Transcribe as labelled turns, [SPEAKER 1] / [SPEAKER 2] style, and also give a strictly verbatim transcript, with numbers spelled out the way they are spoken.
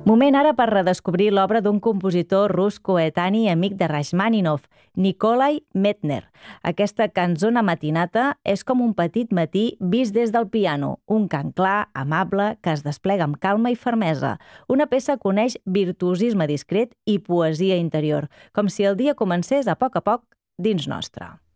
[SPEAKER 1] Moment ara per redescobrir l'obra d'un compositor rus coetani i amic de Rachmaninoff, Nikolai Medtner. Aquesta canzona matinata és com un petit matí vist des del piano, un cant clar, amable, que es desplega amb calma i fermesa. Una peça que uneix virtuosisme discret i poesia interior, com si el dia comencés a poc a poc dins nostre.